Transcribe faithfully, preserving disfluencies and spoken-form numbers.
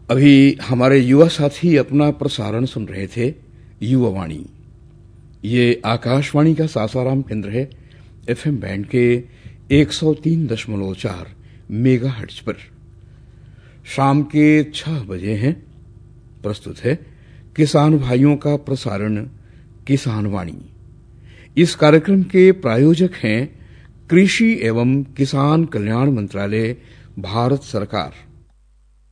अभी हमारे युवा साथी अपना प्रसारण सुन रहे थे युवा वाणी। ये आकाशवाणी का सासाराम केंद्र है, एफएम बैंड के एक सौ तीन दशमलव चार मेगाहर्ट्ज पर। शाम के छह बजे हैं। प्रस्तुत है किसान भाइयों का प्रसारण किसान वाणी। इस कार्यक्रम के प्रायोजक हैं कृषि एवं किसान कल्याण मंत्रालय, भारत सरकार।